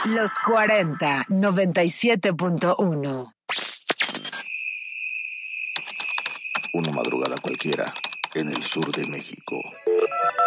Los 40, 97.1. Una madrugada cualquiera en el sur de México.